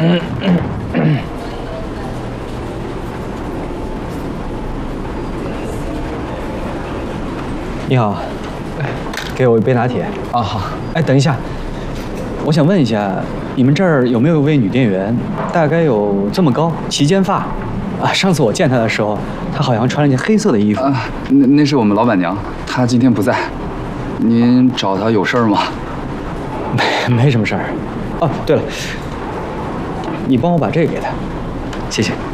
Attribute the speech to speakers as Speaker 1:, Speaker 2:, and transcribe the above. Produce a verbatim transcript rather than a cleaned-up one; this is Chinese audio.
Speaker 1: 你好，给我一杯拿铁。
Speaker 2: 啊，好。
Speaker 1: 哎，等一下，我想问一下，你们这儿有没有一位女店员？大概有这么高，齐肩发。啊，上次我见她的时候，她好像穿了件黑色的衣服。
Speaker 2: 啊，那那是我们老板娘，她今天不在。您找她有事儿吗？
Speaker 1: 没，没什么事儿。哦，对了，你帮我把这个给她，谢谢。